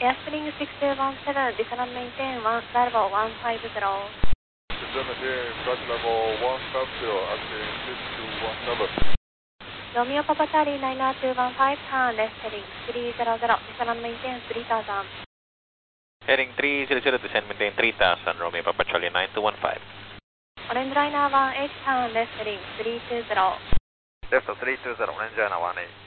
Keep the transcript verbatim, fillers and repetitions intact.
Airspring six two one seven, descend maintain one, level one five zero. Descend maintain flight level one five zero, acting six two one seven. Romeo Papa Charlie nine two one five, turn left heading three hundred, descend maintain three thousand. Heading three hundred, descend maintain three thousand, Romeo Papa Charlie nine two one five. Orange Liner one eight, turn left heading three two zero. Left three two zero, Orange Liner one eight.